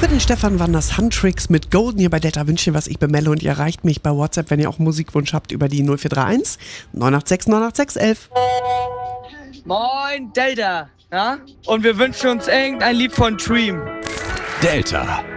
Für den Stefan waren das Handtricks mit Golden hier bei Delta Wünsche, was ich bemelle, und ihr erreicht mich bei WhatsApp, wenn ihr auch Musikwunsch habt, über die 0431 986 986 11. Moin, Delta. Ja? Und wir wünschen uns irgendein Lied von Dream. Delta.